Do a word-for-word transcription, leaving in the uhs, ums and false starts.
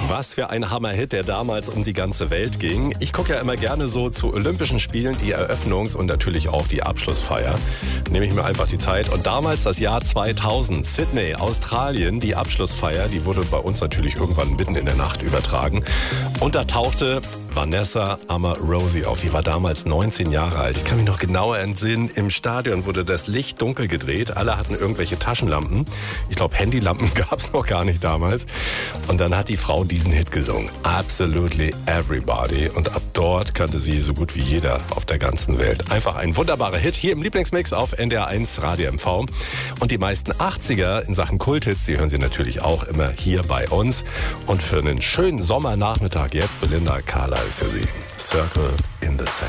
Was für ein Hammerhit, der damals um die ganze Welt ging. Ich gucke ja immer gerne so zu Olympischen Spielen die Eröffnungs- und natürlich auch die Abschlussfeier. Nehme ich mir einfach die Zeit. Und damals das Jahr zweitausend, Sydney, Australien, die Abschlussfeier, die wurde bei uns natürlich irgendwann mitten in der Nacht übertragen. Und da tauchte Vanessa Amorosi auf. Die war damals neunzehn Jahre alt. Ich kann mich noch genauer entsinnen. Im Stadion wurde das Licht dunkel gedreht. Alle hatten irgendwelche Taschenlampen. Ich glaube, Handylampen gab es noch gar nicht damals. Und dann hat die Frau diesen Hit gesungen. Absolutely Everybody. Und ab dort kannte sie so gut wie jeder auf der ganzen Welt. Einfach ein wunderbarer Hit hier im Lieblingsmix auf N D R eins Radio M V. Und die meisten achtziger in Sachen Kulthits, die hören Sie natürlich auch immer hier bei uns. Und für einen schönen Sommernachmittag jetzt Belinda Carlisle für Sie. Circle in the Sand.